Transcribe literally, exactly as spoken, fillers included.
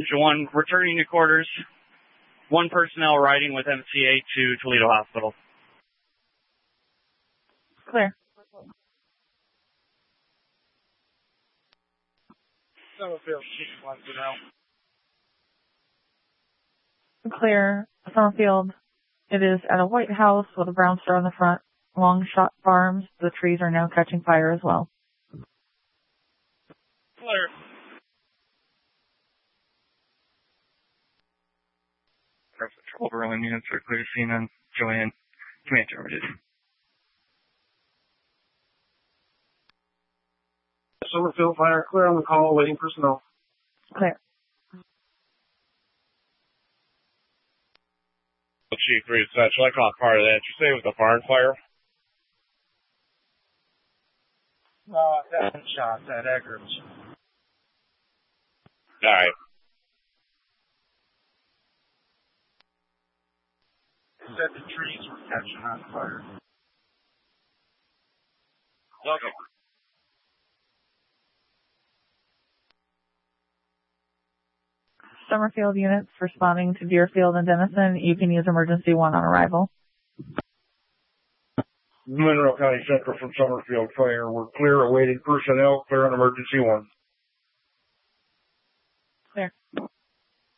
Angel one, returning to quarters. One personnel riding with M C A to Toledo Hospital. Clear. Summerfield, Chief one to know. Clear. Summerfield. It is at a white house with a brown star on the front. Long shot farms. The trees are now catching fire as well. Clear. Perfect. Trouble rolling units are clear scene on Joanne. Command charges. Summerfield, fire clear on the call, waiting personnel. Clear. Chief three such, I caught part of that. You say it was a barn fire? No, that shot, that Eggers. Alright. Said the trees were catching on fire. Okay. Summerfield units responding to Deerfield and Denison. You can use emergency one on arrival. Monroe County Central from Summerfield Fire. We're clear, awaiting personnel, clear on emergency one. Clear.